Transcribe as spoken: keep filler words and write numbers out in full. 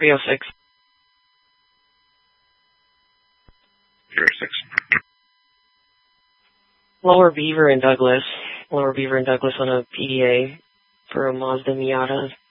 three oh six. zero six. Lower Beaver in Douglas. Lower Beaver in Douglas on a P D A for a Mazda Miata